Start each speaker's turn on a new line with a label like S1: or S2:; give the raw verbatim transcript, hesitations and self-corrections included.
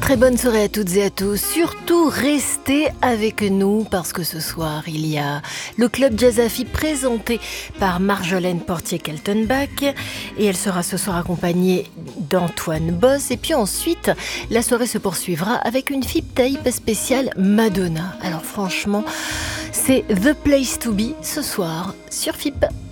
S1: Très bonne soirée à toutes et à tous. Surtout restez avec nous parce que ce soir il y a le Club Jazz Affi présenté par Marjolaine Portier-Kaltenbach et elle sera ce soir accompagnée d'Antoine Boss. Et puis ensuite la soirée se poursuivra avec une F I B Tape spéciale Madonna. Alors franchement c'est The Place to Be ce soir sur F I B.